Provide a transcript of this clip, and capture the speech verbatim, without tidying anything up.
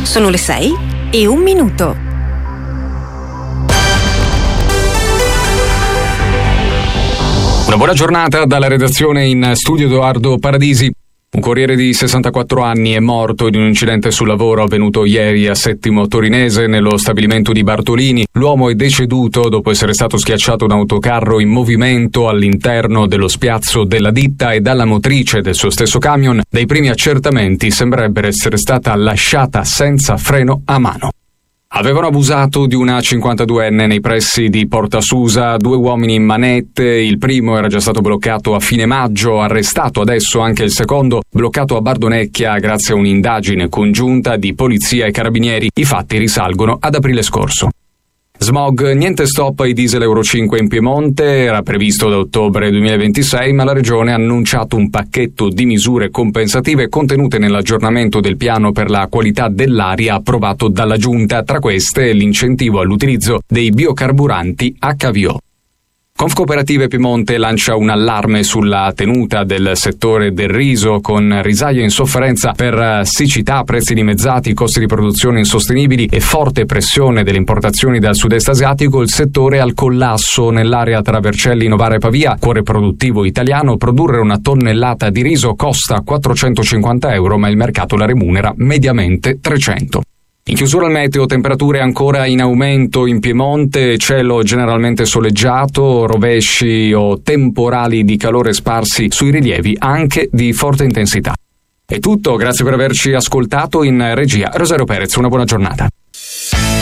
Sono le sei e un minuto. Una buona giornata dalla redazione, in studio Edoardo Paradisi. Un corriere di sessantaquattro anni è morto in un incidente sul lavoro avvenuto ieri a Settimo Torinese, nello stabilimento di Bartolini. L'uomo è deceduto dopo essere stato schiacciato da un autocarro in movimento all'interno dello spiazzo della ditta e dalla motrice del suo stesso camion. Dai primi accertamenti sembrerebbe essere stata lasciata senza freno a mano. Avevano abusato di una cinquantaduenne nei pressi di Porta Susa, due uomini in manette. Il primo era già stato bloccato a fine maggio, arrestato adesso anche il secondo, bloccato a Bardonecchia grazie a un'indagine congiunta di polizia e carabinieri. I fatti risalgono ad aprile scorso. Smog, niente stop ai diesel Euro cinque in Piemonte, era previsto da ottobre duemilaventisei, ma la Regione ha annunciato un pacchetto di misure compensative contenute nell'aggiornamento del piano per la qualità dell'aria approvato dalla Giunta, tra queste l'incentivo all'utilizzo dei biocarburanti H V O. Confcooperative Piemonte lancia un allarme sulla tenuta del settore del riso, con risaie in sofferenza per siccità, prezzi dimezzati, costi di produzione insostenibili e forte pressione delle importazioni dal sud-est asiatico. Il settore è al collasso. Nell'area tra Vercelli, Novara e Pavia, cuore produttivo italiano, produrre una tonnellata di riso costa quattrocentocinquanta euro, ma il mercato la remunera mediamente trecento. In chiusura al meteo, temperature ancora in aumento in Piemonte, cielo generalmente soleggiato, rovesci o temporali di calore sparsi sui rilievi anche di forte intensità. È tutto, grazie per averci ascoltato. In regia Rosario Perez, una buona giornata.